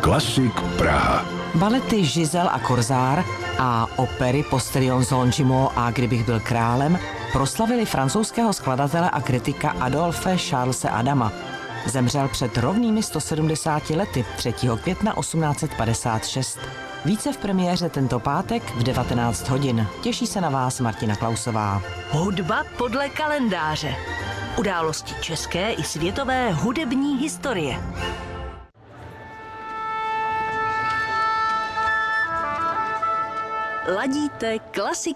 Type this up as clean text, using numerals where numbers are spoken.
Klasik Praha. Balety Žizel a Korzár a opery Postilion z Longjumeau a Kdybych byl králem proslavili francouzského skladatele a kritika Adolphe Charlese Adama. Zemřel před rovnými 170 lety 3. května 1856. Více v premiéře tento pátek v 19 hodin. Těší se na vás Martina Klausová. Hudba podle kalendáře. Události české i světové hudební historie. Ladíte Klasik